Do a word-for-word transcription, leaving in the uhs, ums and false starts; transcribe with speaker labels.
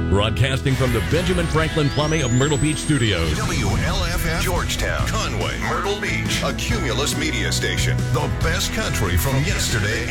Speaker 1: Broadcasting from the Benjamin Franklin Plumbing of Myrtle Beach Studios.
Speaker 2: W L F F, Georgetown, Conway, Myrtle Beach, a Cumulus media station. The best country from yesterday